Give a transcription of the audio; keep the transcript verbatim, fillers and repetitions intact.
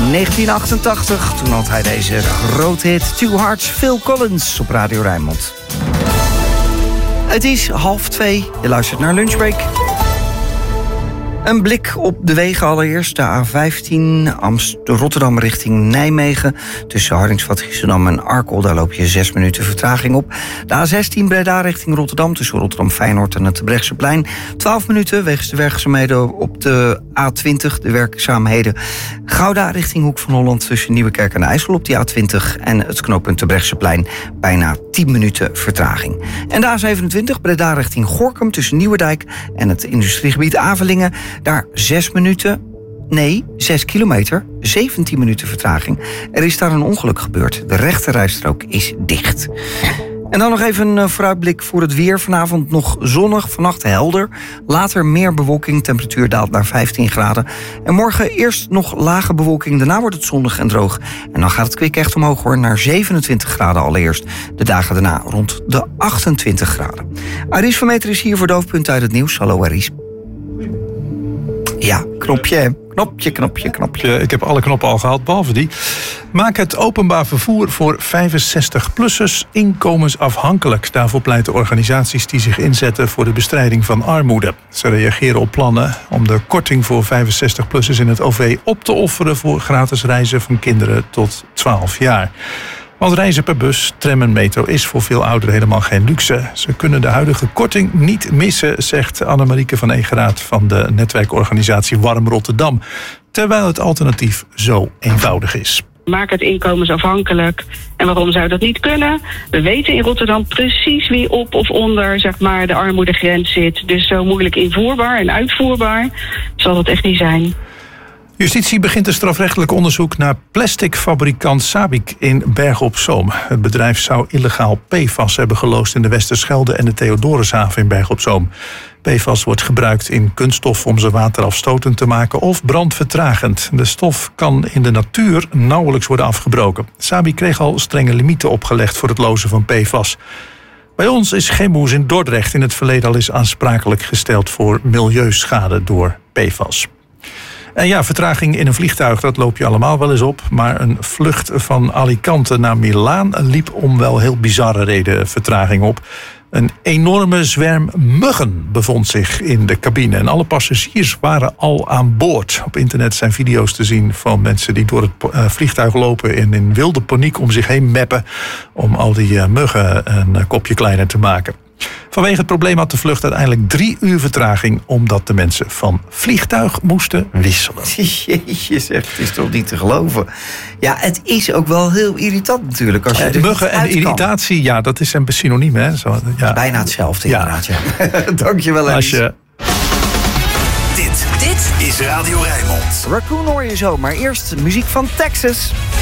negentien achtentachtig. Toen had hij deze grote hit Two Hearts, Phil Collins op Radio Rijnmond. Het is half twee. Je luistert naar Lunchbreak. Een blik op de wegen allereerst. De A vijftien Amst- Rotterdam richting Nijmegen. Tussen Hardingsveld, Giessendam en Arkel. Daar loop je zes minuten vertraging op. De A zestien Breda richting Rotterdam. Tussen Rotterdam Feyenoord en het Brechtseplein. twaalf minuten wegens de werkzaamheden op de A twintig. De werkzaamheden Gouda richting Hoek van Holland. Tussen Nieuwekerk en IJssel op die A twintig. En het knooppunt de Brechtseplein. Bijna tien minuten vertraging. En de A zevenentwintig Breda richting Gorinchem. Tussen Nieuwedijk en het industriegebied Avelingen. Daar zes minuten, nee, zes kilometer, zeventien minuten vertraging. Er is daar een ongeluk gebeurd. De rechterrijstrook is dicht. En dan nog even een vooruitblik voor het weer. Vanavond nog zonnig, vannacht helder. Later meer bewolking, temperatuur daalt naar vijftien graden. En morgen eerst nog lage bewolking, daarna wordt het zonnig en droog. En dan gaat het kwik echt omhoog hoor, naar zevenentwintig graden allereerst. De dagen daarna rond de achtentwintig graden. Aries Vermeter is hier voor Doofpunt uit het nieuws. Hallo Aries. Ja, knopje, knopje, knopje, knopje. Ik heb alle knoppen al gehaald, behalve die. Maak het openbaar vervoer voor vijfenzestig-plussers inkomensafhankelijk. Daarvoor pleiten organisaties die zich inzetten voor de bestrijding van armoede. Ze reageren op plannen om de korting voor vijfenzestig-plussers in het O V op te offeren voor gratis reizen van kinderen tot twaalf jaar. Want reizen per bus, tram en metro is voor veel ouderen helemaal geen luxe. Ze kunnen de huidige korting niet missen, zegt Annemarieke van Egeraat van de netwerkorganisatie Warm Rotterdam. Terwijl het alternatief zo eenvoudig is. Maak het inkomensafhankelijk. En waarom zou dat niet kunnen? We weten in Rotterdam precies wie op of onder zeg maar, de armoedegrens zit. Dus zo moeilijk invoerbaar en uitvoerbaar zal het echt niet zijn. Justitie begint een strafrechtelijk onderzoek naar plasticfabrikant Sabic in Bergen op Zoom. Het bedrijf zou illegaal P F A S hebben geloosd in de Westerschelde en de Theodorushaven in Bergen op Zoom. P F A S wordt gebruikt in kunststof om ze waterafstotend te maken of brandvertragend. De stof kan in de natuur nauwelijks worden afgebroken. Sabic kreeg al strenge limieten opgelegd voor het lozen van P F A S. Bij ons is Chemours in Dordrecht in het verleden al eens aansprakelijk gesteld voor milieuschade door P F A S. En ja, vertraging in een vliegtuig, dat loop je allemaal wel eens op. Maar een vlucht van Alicante naar Milaan liep om wel heel bizarre reden vertraging op. Een enorme zwerm muggen bevond zich in de cabine. En alle passagiers waren al aan boord. Op internet zijn video's te zien van mensen die door het vliegtuig lopen en in wilde paniek om zich heen meppen om al die muggen een kopje kleiner te maken. Vanwege het probleem had de vlucht uiteindelijk drie uur vertraging, omdat de mensen van vliegtuig moesten wisselen. Jeetje zeg, het is toch niet te geloven. Ja, het is ook wel heel irritant natuurlijk. Als je eh, muggen en irritatie, ja, dat is een synoniem. Hè? Zo, ja. Dat is bijna hetzelfde inderdaad, ja. ja. Dankjewel, Alice. Je... Dit, dit is Radio Rijnmond. Raccoon hoor je zo, maar eerst muziek van Texas.